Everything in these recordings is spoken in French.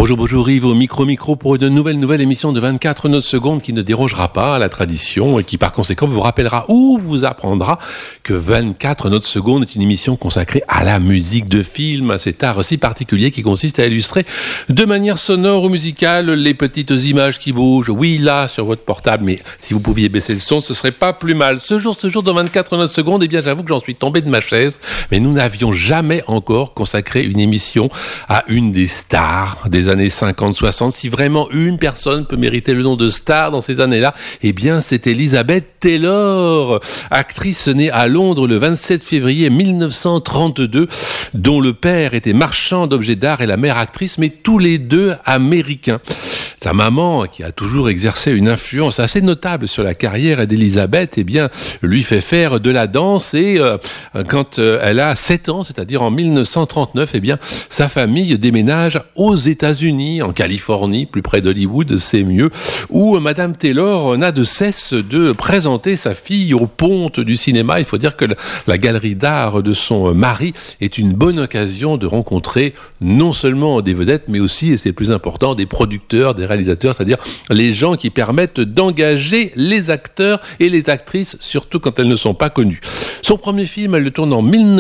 Bonjour Yves, au micro pour une nouvelle émission de 24 notes secondes qui ne dérogera pas à la tradition et qui par conséquent vous rappellera ou vous apprendra que 24 notes secondes est une émission consacrée à la musique de film, à cet art si particulier qui consiste à illustrer de manière sonore ou musicale les petites images qui bougent. Oui, là, sur votre portable, mais si vous pouviez baisser le son, ce serait pas plus mal. Ce jour de 24 notes secondes, eh bien j'avoue que j'en suis tombé de ma chaise, mais nous n'avions jamais encore consacré une émission à une des stars des années 50-60. Si vraiment une personne peut mériter le nom de star dans ces années-là, eh bien c'est Elizabeth Taylor, actrice née à Londres le 27 février 1932, dont le père était marchand d'objets d'art et la mère actrice, mais tous les deux américains. Sa maman, qui a toujours exercé une influence assez notable sur la carrière d'Elizabeth, eh bien, lui fait faire de la danse et quand elle a 7 ans, c'est-à-dire en 1939, eh bien, sa famille déménage aux États-Unis, en Californie, plus près d'Hollywood, c'est mieux, où Madame Taylor n'a de cesse de présenter sa fille aux pontes du cinéma. Il faut dire que la galerie d'art de son mari est une bonne occasion de rencontrer non seulement des vedettes, mais aussi, et c'est le plus important, des producteurs, des réalisateurs, c'est-à-dire les gens qui permettent d'engager les acteurs et les actrices, surtout quand elles ne sont pas connues. Son premier film, elle le tourne en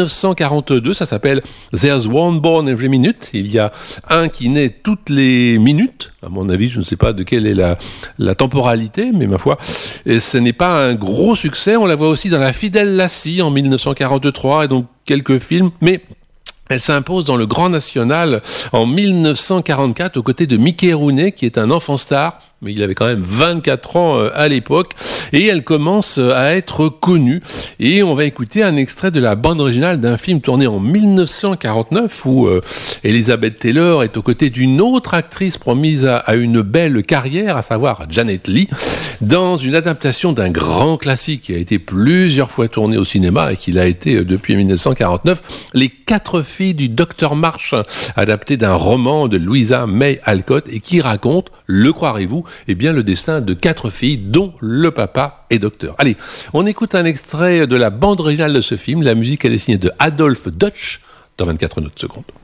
1942, ça s'appelle There's One Born Every Minute. Il y a un qui naît toutes les minutes. À mon avis, je ne sais pas de quelle est la temporalité, mais ma foi, et ce n'est pas un gros succès. On la voit aussi dans La Fidèle Lassie en 1943 et donc quelques films, mais elle s'impose dans le Grand National en 1944 aux côtés de Mickey Rooney, qui est un enfant star, mais il avait quand même 24 ans à l'époque, et elle commence à être connue. Et on va écouter un extrait de la bande originale d'un film tourné en 1949 où Elizabeth Taylor est aux côtés d'une autre actrice promise à une belle carrière, à savoir Janet Leigh, dans une adaptation d'un grand classique qui a été plusieurs fois tourné au cinéma et qui l'a été depuis 1949, Les 4 filles du Docteur March, adapté d'un roman de Louisa May Alcott et qui raconte, le croirez-vous, eh bien le destin de 4 filles dont le papa est docteur. Allez, on écoute un extrait de la bande originale de ce film. La musique elle est signée de Adolphe Dutch dans 24 notes secondes.